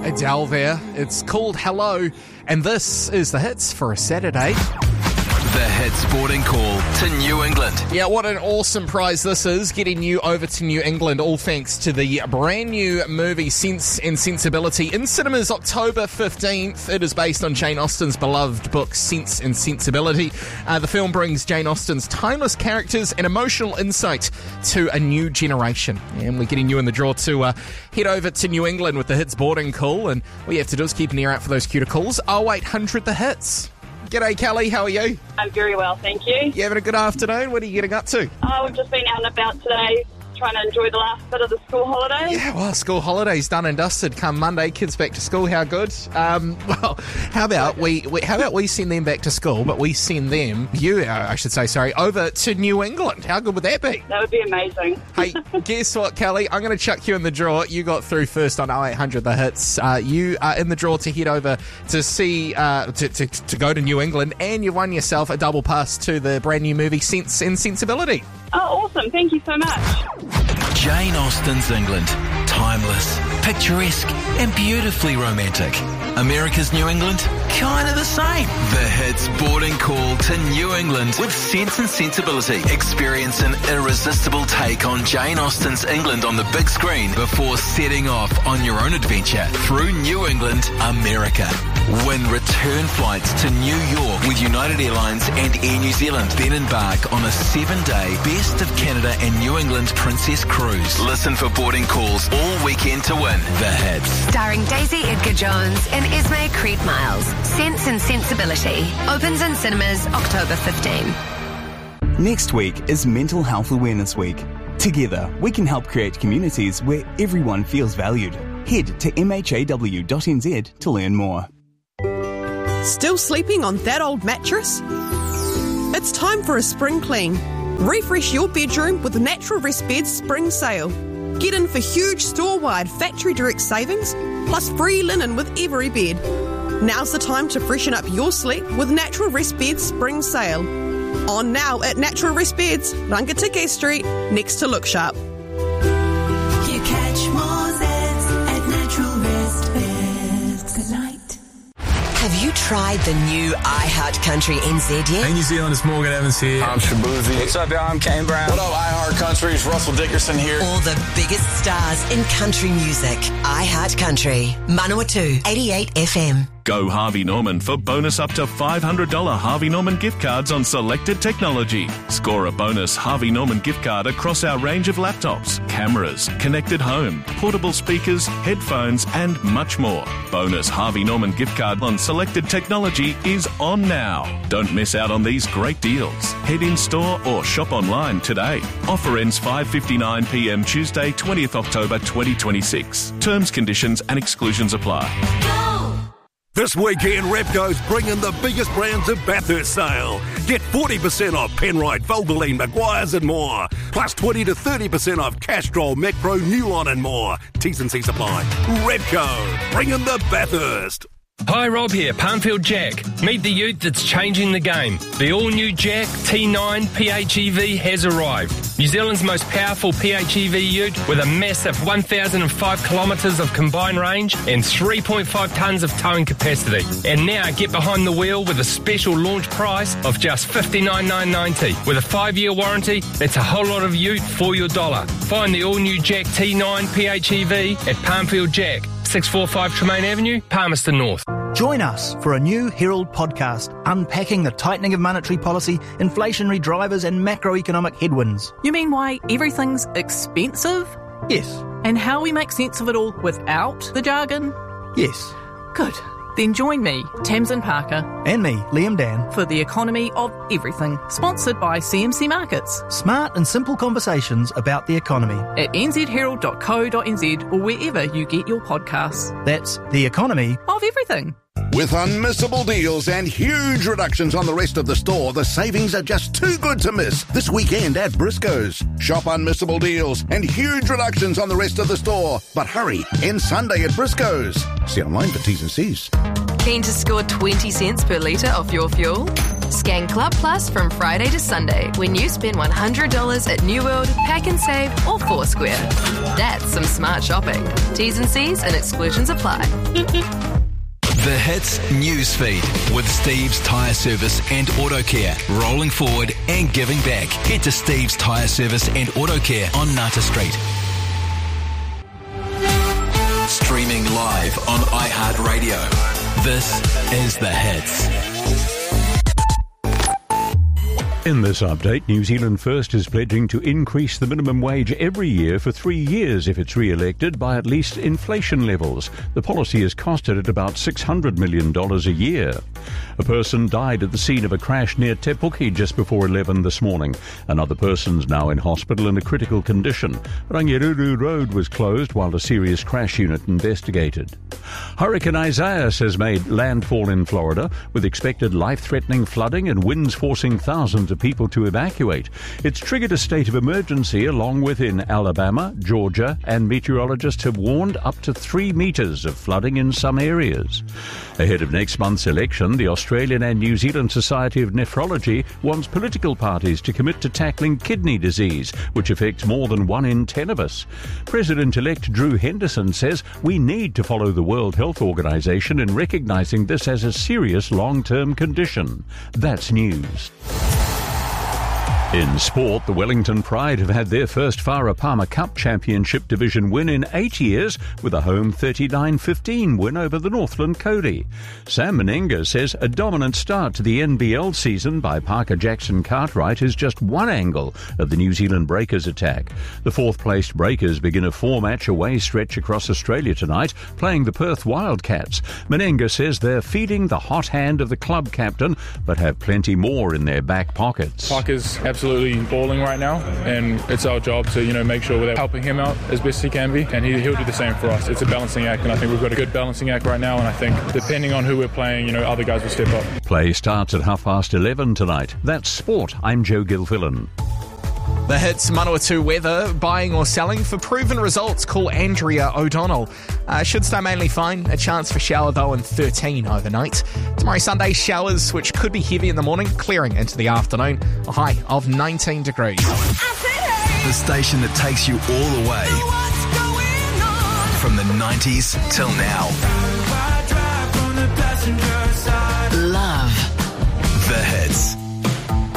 Adele there. It's called Hello, and this is the hits for a Saturday. The Hits boarding call to New England. Yeah, what an awesome prize this is, getting you over to New England, all thanks to the brand new movie Sense and Sensibility in cinemas October 15th. It is based on Jane Austen's beloved book Sense and Sensibility. The film brings Jane Austen's timeless characters and emotional insight to a new generation. And we're getting you in the draw to head over to New England with the Hits boarding call, and all you have to do is keep an ear out for those cuticles. 0800 The Hits. G'day, Kelly. How are you? I'm very well, thank you. You having a good afternoon? What are you getting up to? We've just been out and about today, trying to enjoy the last bit of the school holiday. Yeah, well, school holidays done and dusted. Come Monday, kids back to school. How good? Well, how about we send them back to school, but we send them, over to New England. How good would that be? That would be amazing. Hey, guess what, Kelly? I'm going to chuck you in the draw. You got through first on 0800 The Hits. You are in the draw to head over to see, to go to New England, and you've won yourself a double pass to the brand new movie Sense and Sensibility. Oh, awesome. Thank you so much. Jane Austen's England. Timeless, picturesque, and beautifully romantic. America's New England? Kind of the same. The Hits boarding call to New England with Sense and Sensibility. Experience an irresistible take on Jane Austen's England on the big screen before setting off on your own adventure through New England, America. Win return flights to New York with United Airlines and Air New Zealand. Then embark on a 7-day Best of Canada and New England Princess Cruise. Listen for boarding calls all weekend to win The Hits. Starring Daisy Edgar Jones and Esme Creed Miles. Sense and Sensibility. Opens in cinemas October 15. Next week is Mental Health Awareness Week. Together, we can help create communities where everyone feels valued. Head to mhaw.nz to learn more. Still sleeping on that old mattress? It's time for a spring clean. Refresh your bedroom with the Natural Rest Beds Spring Sale. Get in for huge store-wide factory direct savings, plus free linen with every bed. Now's the time to freshen up your sleep with Natural Rest Beds Spring Sale. On now at Natural Rest Beds, Rangitikei Street, next to Look Sharp. You catch more Zeds at Natural Rest Beds. Good night. Have you tried the new iHeart Country NZ yet? Hey New Zealand, it's Morgan Evans here. I'm Shabuzi. What's up, y'all? I'm Kane Brown. What up, iHeart Country? It's Russell Dickerson here. All the biggest stars in country music. iHeart Country. Manawatu 88 FM. Go Harvey Norman for bonus up to $500 Harvey Norman gift cards on selected technology. Score a bonus Harvey Norman gift card across our range of laptops, cameras, connected home, portable speakers, headphones, and much more. Bonus Harvey Norman gift card on selected technology is on now. Don't miss out on these great deals. Head in store or shop online today. Offer ends 5:59 p.m. Tuesday, 20th October 2026. Terms, conditions and exclusions apply. This weekend, Repco's bringing the biggest brands of Bathurst sale. Get 40% off Penrite, Valvoline, Maguire's and more. Plus 20 to 30% off Castrol, Macpro, Newline and more. T's and C's apply. Repco, bringing the Bathurst. Hi, Rob here, Palmfield Jack. Meet the youth that's changing the game. The all-new Jack T9 PHEV has arrived. New Zealand's most powerful PHEV ute with a massive 1,005 kilometres of combined range and 3.5 tonnes of towing capacity. And now get behind the wheel with a special launch price of just $59,990. With a 5-year warranty, that's a whole lot of ute for your dollar. Find the all-new Jack T9 PHEV at Palmfield Jack, 645 Tremaine Avenue, Palmerston North. Join us for a new Herald podcast unpacking the tightening of monetary policy, inflationary drivers and macroeconomic headwinds. You mean why everything's expensive? Yes. And how we make sense of it all without the jargon? Yes. Good. Then join me, Tamsin Parker. And me, Liam Dan. For the economy of everything. Sponsored by CMC Markets. Smart and simple conversations about the economy. At nzherald.co.nz or wherever you get your podcasts. That's the economy of everything. With unmissable deals and huge reductions on the rest of the store, the savings are just too good to miss this weekend at Briscoe's. Shop unmissable deals and huge reductions on the rest of the store. But hurry, end Sunday at Briscoe's. See online for T's and C's. Keen to score 20 cents per litre off your fuel? Scan Club Plus from Friday to Sunday when you spend $100 at New World, Pack and Save or Foursquare. That's some smart shopping. T's and C's and exclusions apply. The Hits Newsfeed with Steve's Tyre Service and Auto Care. Rolling forward and giving back. Head to Steve's Tyre Service and Auto Care on Nata Street. Streaming live on iHeartRadio. This is The Hits. In this update, New Zealand First is pledging to increase the minimum wage every year for 3 years if it's re-elected by at least inflation levels. The policy is costed at about $600 million a year. A person died at the scene of a crash near Te Puke just before 11 this morning. Another person's now in hospital in a critical condition. Rangiruru Road was closed while a serious crash unit investigated. Hurricane Isaias has made landfall in Florida with expected life-threatening flooding and winds forcing thousands of people to evacuate. It's triggered a state of emergency along with in Alabama, Georgia, and meteorologists have warned up to 3 metres of flooding in some areas. Ahead of next month's election, the Australian and New Zealand Society of Nephrology wants political parties to commit to tackling kidney disease, which affects more than 1 in 10 of us. President-elect Drew Henderson says we need to follow the World Health Organization in recognising this as a serious long-term condition. That's news. In sport, the Wellington Pride have had their first Farah Palmer Cup Championship Division win in 8 years with a home 39-15 win over the Northland Cody. Sam Menenga says a dominant start to the NBL season by Parker Jackson Cartwright is just one angle of the New Zealand Breakers attack. The fourth-placed Breakers begin a 4-match away stretch across Australia tonight, playing the Perth Wildcats. Menenga says they're feeding the hot hand of the club captain, but have plenty more in their back pockets. Parker's absolutely balling right now, and it's our job to make sure we're helping him out as best he can be, and he'll do the same for us. It's a balancing act, and I think we've got a good balancing act right now, and I think depending on who we're playing, other guys will step up. Play starts at 11:30 tonight. That's sport. I'm Joe Gilfillan. The Hits Manawatu weather, buying or selling. For proven results, call Andrea O'Donnell. Should stay mainly fine. A chance for shower though and 13 overnight. Tomorrow Sunday, showers which could be heavy in the morning, clearing into the afternoon. A high of 19 degrees. The station that takes you all the way. From the 90s till now.